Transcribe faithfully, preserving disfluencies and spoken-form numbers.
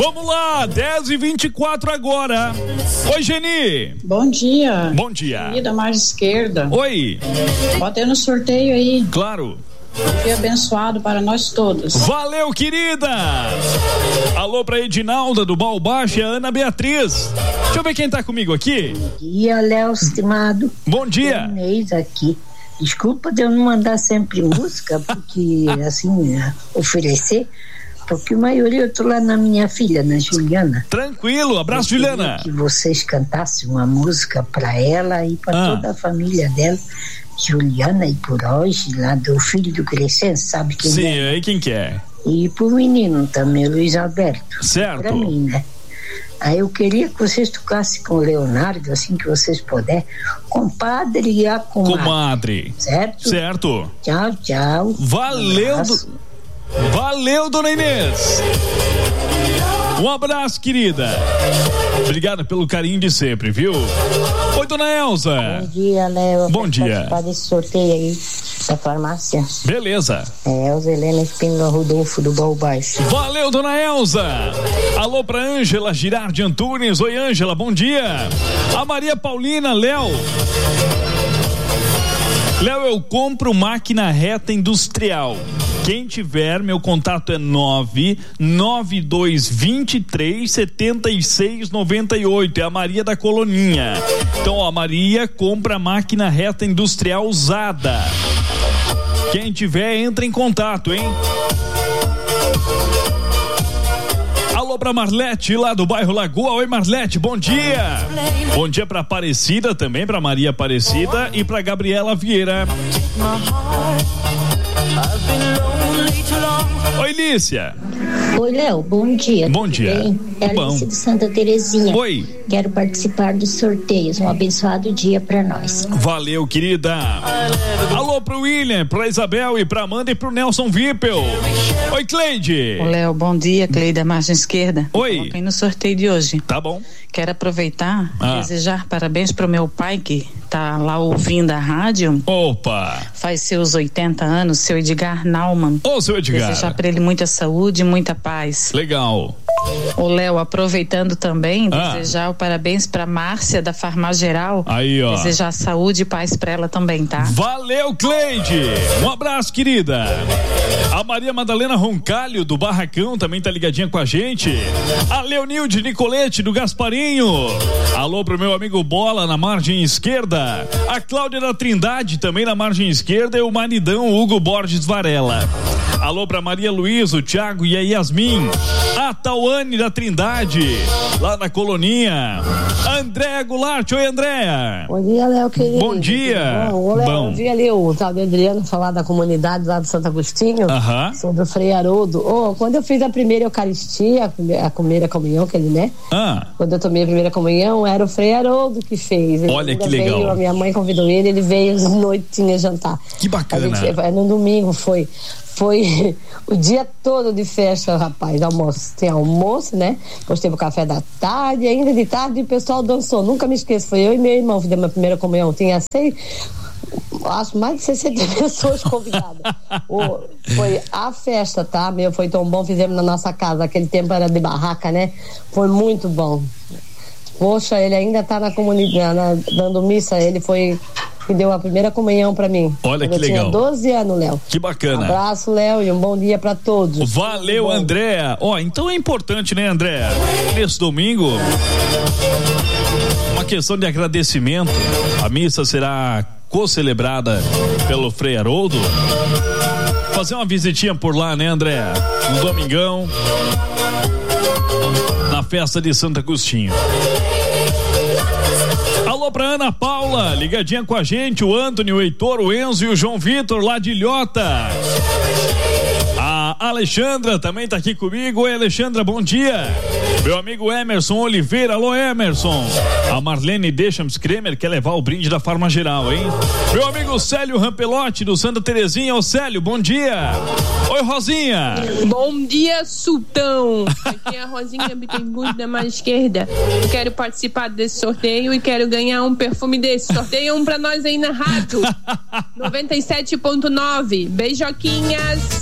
Vamos lá, dez e vinte e quatro agora. Oi, Geni. Bom dia. Bom dia. Geni da margem esquerda. Oi. Bota aí no sorteio aí. Claro. Dia abençoado para nós todos. Valeu, querida. Alô pra Edinalda do Baú-Baixo e a Ana Beatriz. Deixa eu ver quem tá comigo aqui. Bom dia, Léo, estimado. Bom dia. Inês aqui. Desculpa de eu não mandar sempre música, porque assim, oferecer, porque a maioria eu tô lá na minha filha, na Juliana. Tranquilo, abraço, eu Juliana. Que vocês cantassem uma música pra ela e pra ah. toda a família dela. Juliana e por hoje, lá do filho do Crescente, sabe quem Sim, é? Sim, aí quem que é? E pro menino também, Luiz Alberto. Certo. Pra mim, né? Aí eu queria que vocês tocassem com o Leonardo, assim que vocês puderem, compadre e a comadre. Comadre. Certo? Certo. Tchau, tchau. Valeu, do... Valeu, dona Inês. Um abraço, querida. Obrigado pelo carinho de sempre, viu? Oi, dona Elza. Bom dia, Léo. Bom dia. Participar desse sorteio aí da farmácia. Beleza. É, Elza Helena Espíndola Rodolfo do Baú-Baixo. Valeu, dona Elza. Alô pra Ângela Girardi Antunes. Oi, Ângela, bom dia. A Maria Paulina, Léo. Léo, eu compro máquina reta industrial. Quem tiver, meu contato é nove nove dois dois três sete seis nove oito. É a Maria da Coloninha. Então, ó, a Maria compra máquina reta industrial usada. Quem tiver, entra em contato, hein? Alô pra Marlete, lá do bairro Lagoa. Oi, Marlete, bom dia. Bom dia pra Aparecida também, pra Maria Aparecida e pra Gabriela Vieira. Oi, Lícia. Oi, Léo, bom dia. Bom dia. Bem? É a Lícia de Santa Terezinha. Oi. Quero participar dos sorteios. Um abençoado dia pra nós. Valeu, querida. Alô pro William, pra Isabel e pra Amanda e pro Nelson Vipel. Oi, Cleide. Ô, Léo, bom dia, Cleide da margem esquerda. Oi. Coloquei no sorteio de hoje. Tá bom. Quero aproveitar e ah. desejar parabéns pro meu pai que tá lá ouvindo a rádio. Opa. Faz seus oitenta anos, seu Edgar Naumann. Ô, seu Edgar. Desejar pra ele muita saúde e muita paz. Legal. Ô, Léo, aproveitando também, ah. desejar o parabéns pra Márcia da Farmácia Geral. Aí, ó. Desejar saúde e paz pra ela também, tá? Valeu, Cleide. Um abraço, querida. A Maria Madalena Roncalho do Barracão também tá ligadinha com a gente. A Leonilde Nicolete do Gasparinho. Alô pro meu amigo Bola na margem esquerda. A Cláudia da Trindade também na margem esquerda e o maridão Hugo Borges Varela. Alô pra Maria Luísa, o Thiago e a Yasmin. A Tauane da Trindade, lá na Coloninha. Andréa Goulart, oi, Andréa. Bom dia, Léo, querido. Bom dia. Bom, ô, Léo, Bom. eu vi ali o tal de Adriano falar da comunidade lá do Santo Agostinho, uh-huh. sobre o Frei Haroldo. Oh, quando eu fiz a primeira Eucaristia, a primeira, a primeira comunhão que ele, né? Ah. Quando eu tomei a primeira comunhão, era o Frei Haroldo que fez. Ele Olha que legal. Veio, a minha mãe convidou ele, ele veio às noitinhas jantar. Que bacana. A gente, no domingo foi. Foi o dia todo de festa, rapaz, almoço. Tem almoço, né? Depois teve o café da tarde, ainda de tarde o pessoal dançou. Nunca me esqueço, foi eu e meu irmão que deu minha primeira comunhão. Tinha seis, acho mais de sessenta pessoas convidadas. o, foi a festa, tá? Meu, foi tão bom, fizemos na nossa casa. Aquele tempo era de barraca, né? Foi muito bom. Poxa, ele ainda tá na comunidade, na, dando missa, ele foi... que deu a primeira comunhão pra mim. Olha que eu legal. Tinha doze anos, Léo. Que bacana. Um abraço, Léo, e um bom dia pra todos. Valeu, Andréa. Ó, oh, então é importante, né, Andréa? Nesse domingo, uma questão de agradecimento. A missa será co-celebrada pelo Frei Haroldo. Fazer uma visitinha por lá, né, Andréa? No domingão, na festa de Santo Agostinho. Alô pra Ana Paula, ligadinha com a gente, o Antônio, o Heitor, o Enzo e o João Vitor lá de Ilhota. A Alexandra também tá aqui comigo. Oi, Alexandra, bom dia. Meu amigo Emerson Oliveira, alô, Emerson. A Marlene Deschamps Kremer quer levar o brinde da Farma Geral, hein? Meu amigo Célio Rampelotti do Santa Terezinha. Ô, Célio, bom dia. Oi, Rosinha. Bom dia, Sultão. Aqui é a Rosinha Bittencourt da margem esquerda. Eu quero participar desse sorteio e quero ganhar um perfume desse. Sorteio um pra nós aí na rádio. noventa e sete ponto nove. Beijoquinhas.